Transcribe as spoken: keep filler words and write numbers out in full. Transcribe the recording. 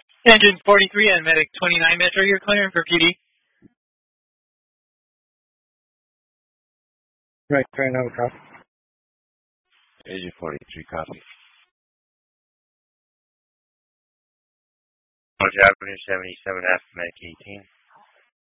Engine forty-three and Medic twenty-nine Metro, you're clearing for P D. Right, clearing out, copy. Engine forty-three, copy. Roger, Avenue seventy-seven F, Medic eighteen.